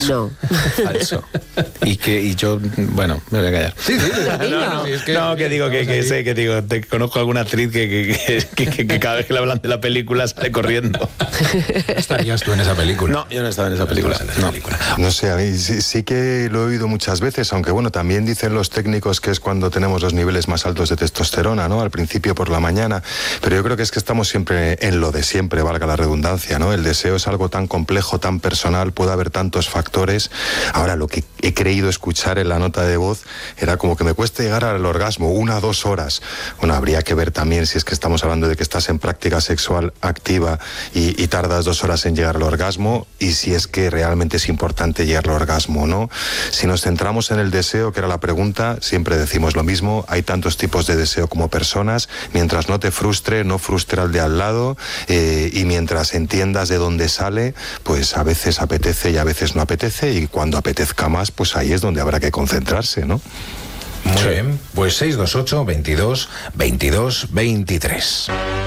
No. Falso. Y yo, bueno, me voy a callar. Sí, Que digo que sé, que digo, te conozco alguna actriz que cada vez que le hablan de la película sale corriendo. ¿Estarías tú en esa película? No, yo no estaba en esa película. No sé, a mí sí que lo he oído muchas veces, aunque bueno, también dicen los técnicos que es cuando tenemos los niveles más altos de testosterona, ¿no? Al principio por la mañana, pero yo creo que es que estamos siempre en lo de siempre, valga la redundancia, ¿no? El deseo es algo tan complejo, tan personal, puede haber tantos factores. Ahora, lo que he creído escuchar en la nota de voz era como que me cuesta llegar al orgasmo, 1 a 2 horas. Bueno, habría que ver también si es que estamos hablando de que estás en práctica sexual activa y tardas 2 horas en llegar al orgasmo, y si es que realmente es importante llegar al orgasmo o no. Si nos centramos en el deseo, que era la pregunta, siempre decimos lo mismo, hay tantos tipos de deseo como personas, mientras no te frustre, no frustre al de al lado, y mientras entiendas de dónde sale, pues a veces apetece y a veces no apetece, y cuando apetezca más, pues ahí es donde habrá que concentrarse, ¿no? Muy bien, pues 628 22 22 23.